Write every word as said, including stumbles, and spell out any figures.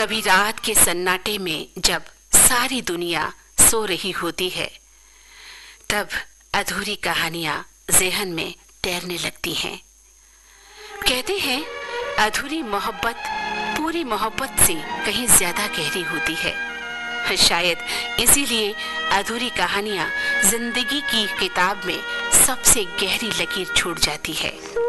कभी रात के सन्नाटे में जब सारी दुनिया सो रही होती है, तब अधूरी कहानियां ज़हन में तैरने लगती हैं। कहते हैं अधूरी मोहब्बत पूरी मोहब्बत से कहीं ज्यादा गहरी होती है। शायद इसीलिए अधूरी कहानियां जिंदगी की किताब में सबसे गहरी लकीर छोड़ जाती है।